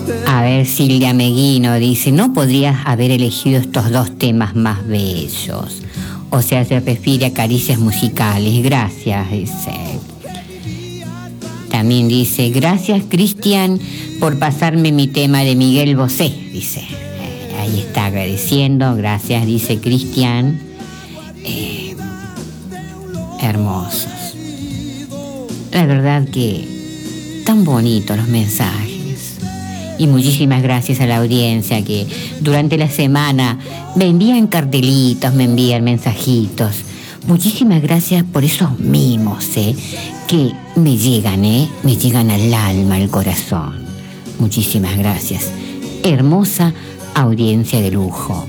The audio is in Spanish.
A ver, Silvia Meguino dice, ¿no podrías haber elegido estos dos temas más bellos? O sea, se refiere a caricias musicales. Gracias, dice. También dice, gracias, Cristian, por pasarme mi tema de Miguel Bosé, dice. Ahí está agradeciendo, gracias, dice Cristian. Hermosos. La verdad que tan bonitos los mensajes. Y muchísimas gracias a la audiencia que durante la semana me envían cartelitos, me envían mensajitos. Muchísimas gracias por esos mimos, que me llegan al alma, al corazón. Muchísimas gracias. Hermosa audiencia de lujo.